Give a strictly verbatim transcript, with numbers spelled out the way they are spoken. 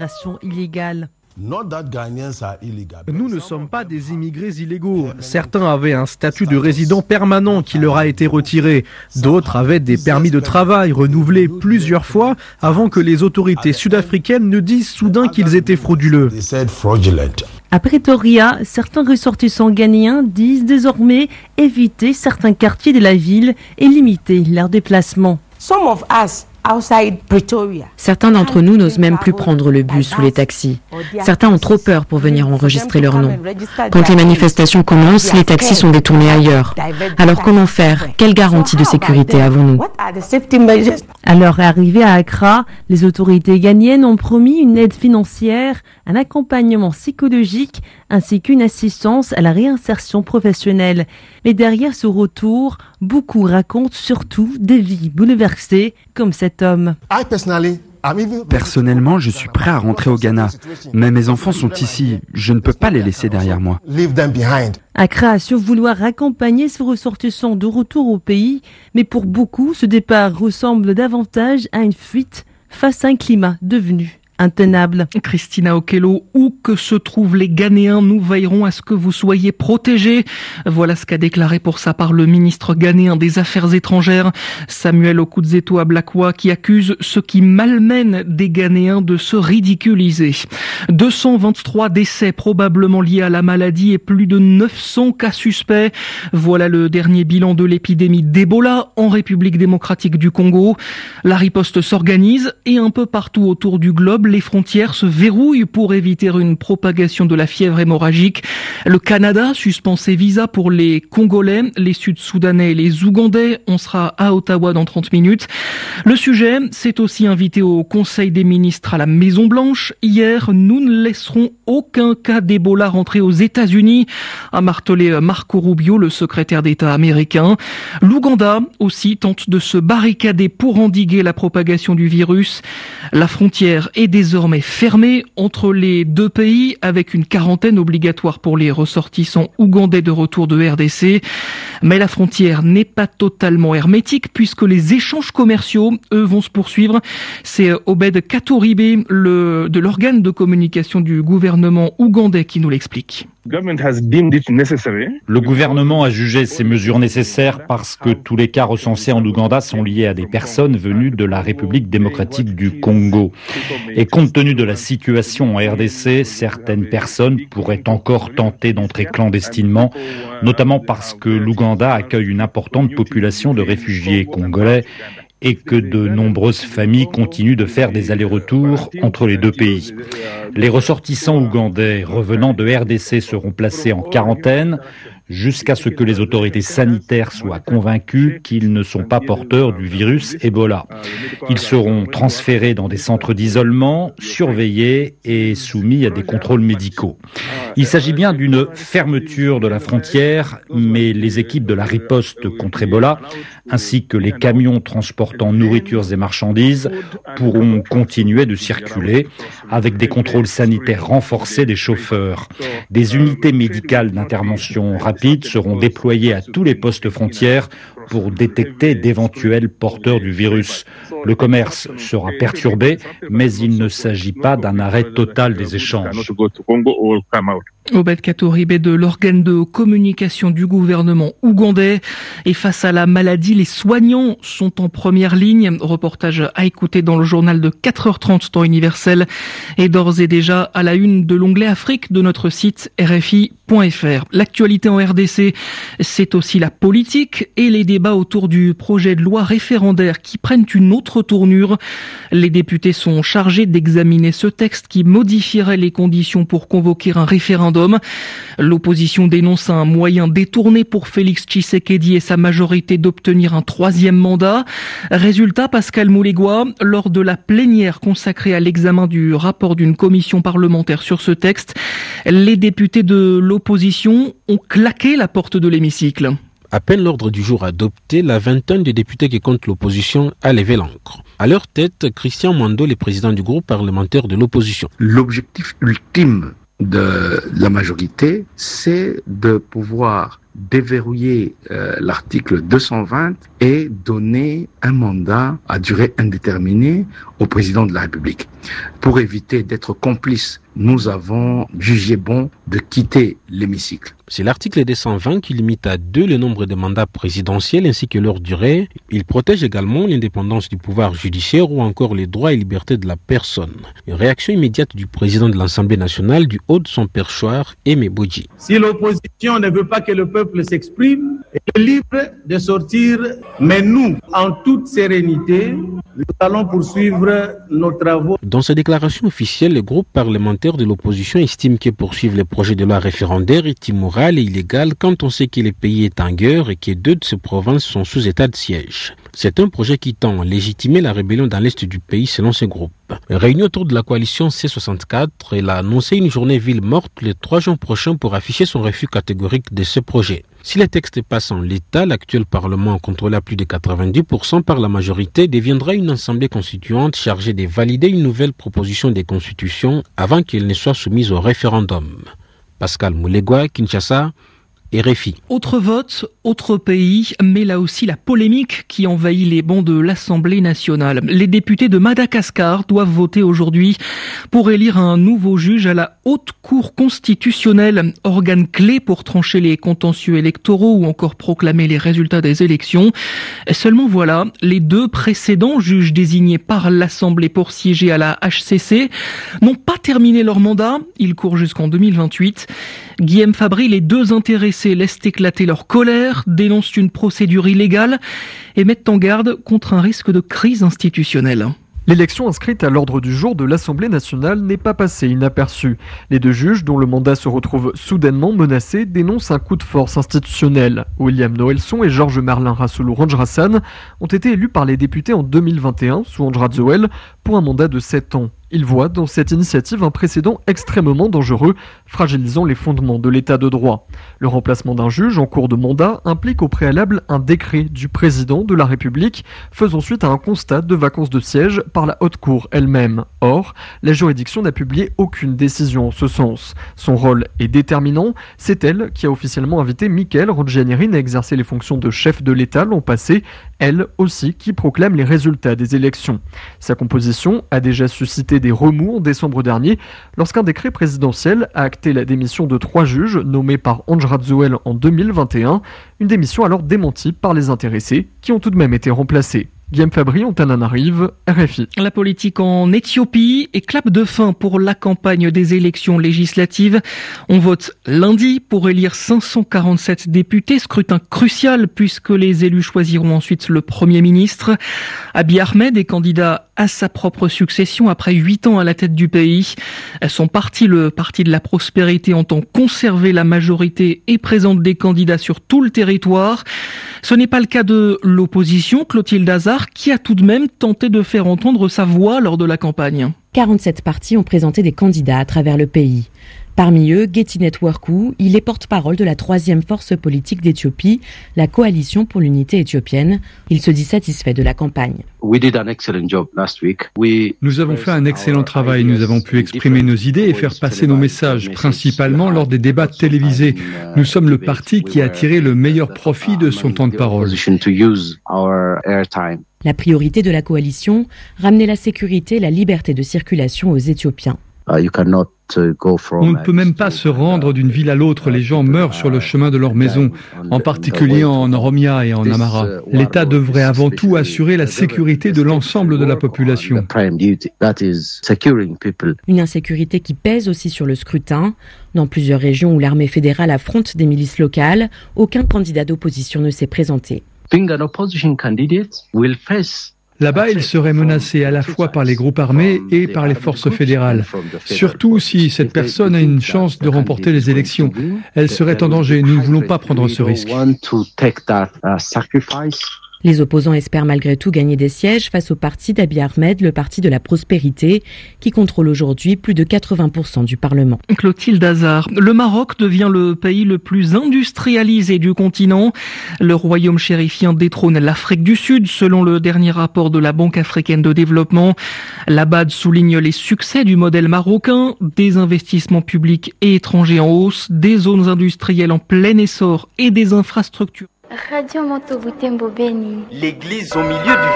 l'immigration illégale. Nous ne sommes pas des immigrés illégaux. Certains avaient un statut de résident permanent qui leur a été retiré. D'autres avaient des permis de travail renouvelés plusieurs fois avant que les autorités sud-africaines ne disent soudain qu'ils étaient frauduleux. À Pretoria, certains ressortissants ghanéens disent désormais éviter certains quartiers de la ville et limiter leurs déplacements. Some of us outside Pretoria. Certains d'entre nous n'osent même plus prendre le bus ou les taxis. Certains ont trop peur pour venir enregistrer leur nom. Quand les manifestations commencent, les taxis sont détournés ailleurs. Alors comment faire? Quelle garantie de sécurité avons-nous? À leur arrivée à Accra, les autorités ghanéennes ont promis une aide financière, un accompagnement psychologique ainsi qu'une assistance à la réinsertion professionnelle. Mais derrière ce retour, beaucoup racontent surtout des vies bouleversées comme cet homme. Personnellement, je suis prêt à rentrer au Ghana, mais mes enfants sont ici, je ne peux pas les laisser derrière moi. Accra assure vouloir accompagner ses ressortissants de retour au pays, mais pour beaucoup, ce départ ressemble davantage à une fuite face à un climat devenu intenable. Christina Okello, où que se trouvent les Ghanéens, nous veillerons à ce que vous soyez protégés. Voilà ce qu'a déclaré pour sa part le ministre ghanéen des Affaires étrangères, Samuel Okudzeto Ablakwa, qui accuse ceux qui malmènent des Ghanéens de se ridiculiser. deux cent vingt-trois décès probablement liés à la maladie et plus de neuf cents cas suspects. Voilà le dernier bilan de l'épidémie d'Ebola en République démocratique du Congo. La riposte s'organise et un peu partout autour du globe, les frontières se verrouillent pour éviter une propagation de la fièvre hémorragique. Le Canada suspend ses visas pour les Congolais, les Sud-Soudanais et les Ougandais. On sera à Ottawa dans trente minutes. Le sujet s'est aussi invité au Conseil des ministres à la Maison-Blanche. Hier, nous ne laisserons aucun cas d'Ebola rentrer aux États-Unis, a martelé Marco Rubio, le secrétaire d'État américain. L'Ouganda aussi tente de se barricader pour endiguer la propagation du virus. La frontière est désormais fermée entre les deux pays avec une quarantaine obligatoire pour les ressortissants ougandais de retour de R D C. Mais la frontière n'est pas totalement hermétique puisque les échanges commerciaux, eux, vont se poursuivre. C'est Obed Katoribe, le, de l'organe de communication du gouvernement ougandais qui nous l'explique. Le gouvernement a jugé ces mesures nécessaires parce que tous les cas recensés en Ouganda sont liés à des personnes venues de la République démocratique du Congo. Et compte tenu de la situation en R D C, certaines personnes pourraient encore tenter d'entrer clandestinement, notamment parce que l'Ouganda accueille une importante population de réfugiés congolais et que de nombreuses familles continuent de faire des allers-retours entre les deux pays. Les ressortissants ougandais revenant de R D C seront placés en quarantaine jusqu'à ce que les autorités sanitaires soient convaincues qu'ils ne sont pas porteurs du virus Ebola. Ils seront transférés dans des centres d'isolement, surveillés et soumis à des contrôles médicaux. Il s'agit bien d'une fermeture de la frontière, mais les équipes de la riposte contre Ebola, ainsi que les camions transportant nourritures et marchandises, pourront continuer de circuler avec des contrôles sanitaires renforcés des chauffeurs. Des unités médicales d'intervention rapide seront déployées à tous les postes frontières pour détecter d'éventuels porteurs du virus. Le commerce sera perturbé, mais il ne s'agit pas d'un arrêt total des échanges. Obed Katoribe de l'organe de communication du gouvernement ougandais. Et face à la maladie, les soignants sont en première ligne. Reportage à écouter dans le journal de quatre heures trente temps universel et d'ores et déjà à la une de l'onglet Afrique de notre site R F I point F R. L'actualité en R D C, c'est aussi la politique et les débats autour du projet de loi référendaire qui prennent une autre tournure. Les députés sont chargés d'examiner ce texte qui modifierait les conditions pour convoquer un référendum. L'opposition dénonce un moyen détourné pour Félix Tshisekedi et sa majorité d'obtenir un troisième mandat. Résultat, Pascal Moulégois, lors de la plénière consacrée à l'examen du rapport d'une commission parlementaire sur ce texte, les députés de l'opposition ont claqué la porte de l'hémicycle. À peine l'ordre du jour adopté, la vingtaine de députés qui comptent l'opposition a levé l'encre. À leur tête, Christian Mwando, le président du groupe parlementaire de l'opposition. L'objectif ultime de la majorité, c'est de pouvoir déverrouiller euh, l'article deux cent vingt et donner un mandat à durée indéterminée au président de la République. Pour éviter d'être complice, nous avons jugé bon de quitter l'hémicycle. C'est l'article deux cent vingt qui limite à deux le nombre de mandats présidentiels ainsi que leur durée. Il protège également l'indépendance du pouvoir judiciaire ou encore les droits et libertés de la personne. Une réaction immédiate du président de l'Assemblée nationale du haut de son perchoir, Aimé Bodji. Si l'opposition ne veut pas que le peuple s'exprime, elle est libre de sortir, mais nous, en toute sérénité, nous allons poursuivre nos travaux. Dans sa déclaration officielle, le groupe parlementaire de l'opposition estime que poursuivre les projets de loi référendaire est immoral et illégal quand on sait que le pays est en guerre et que deux de ses provinces sont sous état de siège. C'est un projet qui tend à légitimer la rébellion dans l'est du pays selon ce groupe. Réunie autour de la coalition C soixante-quatre, elle a annoncé une journée ville morte le trois juin prochain pour afficher son refus catégorique de ce projet. Si les textes passent en l'état, l'actuel Parlement, contrôlé à plus de quatre-vingt-dix pour cent par la majorité, deviendra une assemblée constituante chargée de valider une nouvelle proposition de constitution avant qu'elle ne soit soumise au référendum. Pascal Moulegua, Kinshasa, R F I. Autre vote, autre pays, mais là aussi la polémique qui envahit les bancs de l'Assemblée nationale. Les députés de Madagascar doivent voter aujourd'hui pour élire un nouveau juge à la Haute Cour constitutionnelle, organe clé pour trancher les contentieux électoraux ou encore proclamer les résultats des élections. Seulement voilà, les deux précédents juges désignés par l'Assemblée pour siéger à la H C C n'ont pas terminé leur mandat. Ils courent jusqu'en deux mille vingt-huit. Guillaume Fabry, les deux intéressés laissent éclater leur colère, dénoncent une procédure illégale et mettent en garde contre un risque de crise institutionnelle. L'élection inscrite à l'ordre du jour de l'Assemblée nationale n'est pas passée inaperçue. Les deux juges, dont le mandat se retrouve soudainement menacé, dénoncent un coup de force institutionnel. William Noelson et Georges Merlin Rassoulou Ranjrasan ont été élus par les députés en deux mille vingt et un sous Andradjoel pour un mandat de sept ans. Ils voient dans cette initiative un précédent extrêmement dangereux, fragilisant les fondements de l'état de droit. Le remplacement d'un juge en cours de mandat implique au préalable un décret du président de la République, faisant suite à un constat de vacance de siège par la Haute Cour elle-même. Or, la juridiction n'a publié aucune décision en ce sens. Son rôle est déterminant, c'est elle qui a officiellement invité Mickaël Randjanirin à exercer les fonctions de chef de l'État l'an passé, elle aussi qui proclame les résultats des élections. Sa composition a déjà suscité des remous en décembre dernier, lorsqu'un décret présidentiel a acté la démission de trois juges nommés par Andradjoel en deux mille vingt et un, une démission alors démentie par les intéressés qui ont tout de même été remplacés. Guillaume Fabry, Antananarive, R F I. La politique en Éthiopie est clap de fin pour la campagne des élections législatives. On vote lundi pour élire cinq cent quarante-sept députés, scrutin crucial puisque les élus choisiront ensuite le Premier ministre. Abiy Ahmed est candidat à sa propre succession après huit ans à la tête du pays. Son parti, le Parti de la Prospérité, entend conserver la majorité et présente des candidats sur tout le territoire. Ce n'est pas le cas de l'opposition, Clotilde Hazard, qui a tout de même tenté de faire entendre sa voix lors de la campagne. quarante-sept partis ont présenté des candidats à travers le pays. Parmi eux, Getty Networku, il est porte-parole de la troisième force politique d'Éthiopie, la Coalition pour l'unité éthiopienne. Il se dit satisfait de la campagne. Nous avons fait un excellent travail. Nous avons pu exprimer nos idées et faire passer nos messages, principalement lors des débats télévisés. Nous sommes le parti qui a tiré le meilleur profit de son temps de parole. La priorité de la coalition, ramener la sécurité et la liberté de circulation aux Éthiopiens. On ne peut même pas se rendre d'une ville à l'autre. Les gens meurent sur le chemin de leur maison, en particulier en Oromia et en Amhara. L'État devrait avant tout assurer la sécurité de l'ensemble de la population. Une insécurité qui pèse aussi sur le scrutin. Dans plusieurs régions où l'armée fédérale affronte des milices locales, aucun candidat d'opposition ne s'est présenté. Là-bas, il serait menacé à la fois par les groupes armés et par les forces fédérales. Surtout si cette personne a une chance de remporter les élections. Elle serait en danger. Nous ne voulons pas prendre ce risque. Les opposants espèrent malgré tout gagner des sièges face au parti d'Abiy Ahmed, le parti de la prospérité, qui contrôle aujourd'hui plus de quatre-vingts pour cent du Parlement. Clotilde Hazard, le Maroc devient le pays le plus industrialisé du continent. Le royaume chérifien détrône l'Afrique du Sud, selon le dernier rapport de la Banque africaine de développement. La B A D souligne les succès du modèle marocain, des investissements publics et étrangers en hausse, des zones industrielles en plein essor et des infrastructures. Radio Moto Butembo Beni. L'église au milieu du